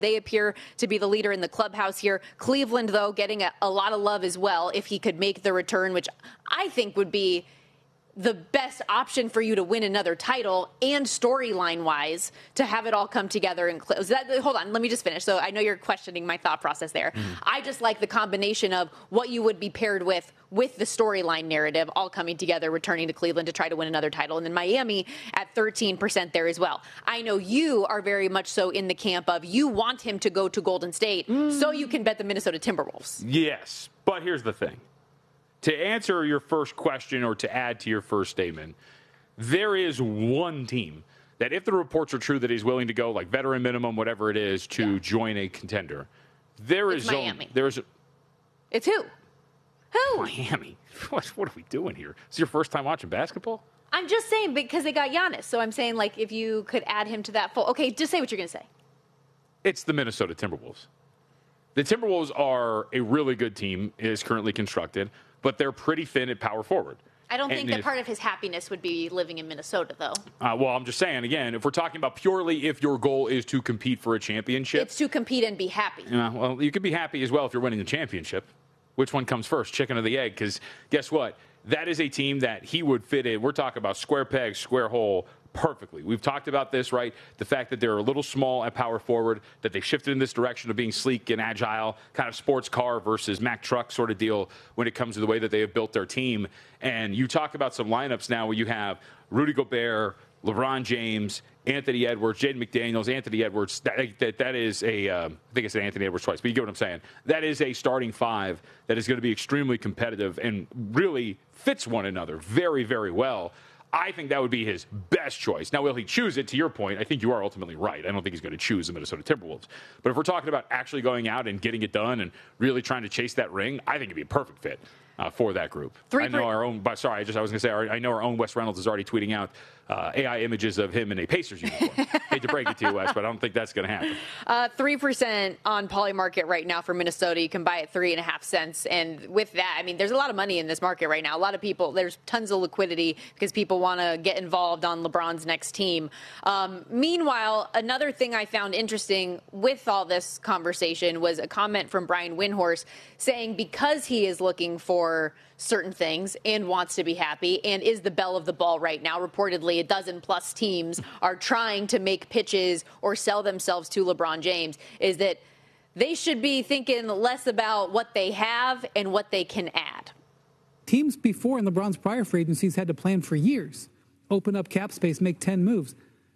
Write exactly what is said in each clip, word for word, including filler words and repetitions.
They appear to be the leader in the clubhouse here. Cleveland, though, getting a, a lot of love as well if he could make the return, which I think would be the best option for you to win another title and storyline-wise to have it all come together and close. That, hold on, let me just finish. So I know you're questioning my thought process there. Mm. I just like the combination of what you would be paired with with the storyline narrative all coming together, returning to Cleveland to try to win another title. And then Miami at thirteen percent there as well. I know you are very much so in the camp of you want him to go to Golden State mm. so you can bet the Minnesota Timberwolves. Yes, but here's the thing. To answer your first question or to add to your first statement, there is one team that if the reports are true that he's willing to go like veteran minimum, whatever it is, to yeah. join a contender, there it's is Miami. Only, there's a, it's who? Who? Miami. What, what are we doing here? Is this your first time watching basketball? I'm just saying because they got Giannis. So I'm saying like if you could add him to that full. Okay, just say what you're going to say. It's the Minnesota Timberwolves. The Timberwolves are a really good team, is currently constructed, but they're pretty thin at power forward. I don't and think that if, part of his happiness would be living in Minnesota, though. Uh, well, I'm just saying, again, if we're talking about purely if your goal is to compete for a championship. It's to compete and be happy. Yeah, uh, well, you could be happy as well if you're winning the championship. Which one comes first, chicken or the egg? Because guess what? That is a team that he would fit in. We're talking about square peg, square hole perfectly. We've talked about this, right? The fact that they're a little small at power forward, that they shifted in this direction of being sleek and agile, kind of sports car versus Mack truck sort of deal when it comes to the way that they have built their team. And you talk about some lineups now where you have Rudy Gobert, LeBron James, Anthony Edwards, Jaden McDaniels, Anthony Edwards. That that, that is a, uh, I think I said Anthony Edwards twice, but you get what I'm saying. That is a starting five that is going to be extremely competitive and really fits one another very, very well. I think that would be his best choice. Now, will he choose it? To your point, I think you are ultimately right. I don't think he's going to choose the Minnesota Timberwolves. But if we're talking about actually going out and getting it done and really trying to chase that ring, I think it'd be a perfect fit uh, for that group. Three I know per- our own. Sorry, I just I was going to say our, I know our own Wes Reynolds is already tweeting out uh, A I images of him in a Pacers uniform. Hate to break it to you, Wes, but I don't think that's going to happen. Uh, three percent on Polymarket right now for Minnesota. You can buy it three and a half cents. And with that, I mean, there's a lot of money in this market right now. A lot of people, there's tons of liquidity because people want to get involved on LeBron's next team. Um, meanwhile, another thing I found interesting with all this conversation was a comment from Brian Windhorst saying because he is looking for certain things and wants to be happy and is the belle of the ball right now. Reportedly, a dozen plus teams are trying to make pitches or sell themselves to LeBron James, is that they should be thinking less about what they have and what they can add. Teams before in LeBron's prior free agencies had to plan for years, open up cap space, make ten moves.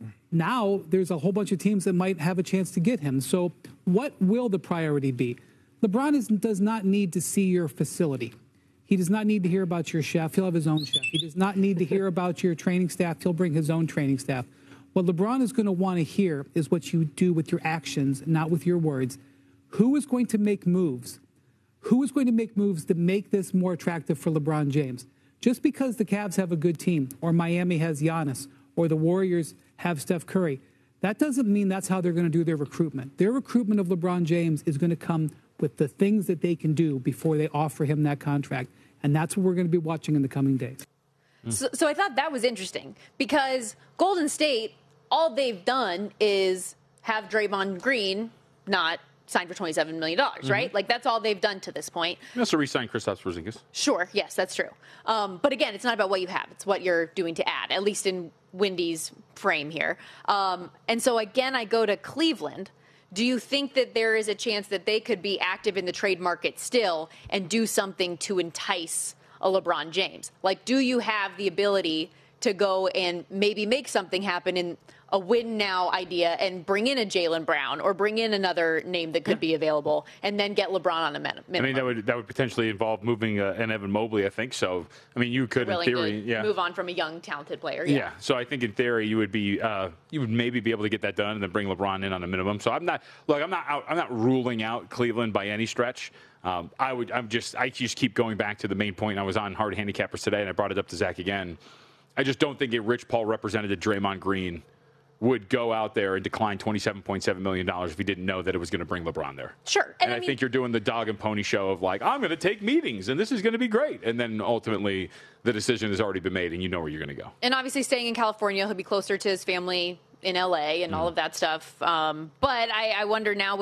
Now there's a whole bunch of teams that might have a chance to get him. So what will the priority be? LeBron is, does not need to see your facility. He does not need to hear about your chef. He'll have his own chef. He does not need to hear about your training staff. He'll bring his own training staff. What LeBron is going to want to hear is what you do with your actions, not with your words. Who is going to make moves? Who is going to make moves to make this more attractive for LeBron James? Just because the Cavs have a good team, or Miami has Giannis, or the Warriors have Steph Curry, that doesn't mean that's how they're going to do their recruitment. Their recruitment of LeBron James is going to come with the things that they can do before they offer him that contract. And that's what we're going to be watching in the coming days. So, so I thought that was interesting because Golden State, all they've done is have Draymond Green not signed for twenty-seven million dollars, mm-hmm. right? Like, that's all they've done to this point. You also re-signed Kristaps Porzingis. Sure, yes, that's true. Um, but again, it's not about what you have. It's what you're doing to add, at least in Wendy's frame here. Um, and so, again, I go to Cleveland. Do you think that there is a chance that they could be active in the trade market still and do something to entice a LeBron James? Like, do you have the ability to go and maybe make something happen in a win now idea and bring in a Jaylen Brown or bring in another name that could yeah. be available and then get LeBron on a minimum? I mean, that would that would potentially involve moving uh, an Evan Mobley, I think. So, I mean, you could, Willing in theory, to yeah. move on from a young, talented player. Yeah. yeah. So I think in theory you would be uh, you would maybe be able to get that done and then bring LeBron in on a minimum. So I'm not look, I'm not out, I'm not ruling out Cleveland by any stretch. Um, I would I'm just I just keep going back to the main point. I was on Hard Handicappers today and I brought it up to Zach again. I just don't think a Rich Paul representative Draymond Green would go out there and decline twenty-seven point seven million dollars if he didn't know that it was going to bring LeBron there. Sure. And, and I, I mean, think you're doing the dog and pony show of like, I'm going to take meetings and this is going to be great. And then ultimately the decision has already been made and you know where you're going to go. And obviously staying in California, he'll be closer to his family in L A and mm. all of that stuff. Um, but I, I wonder now with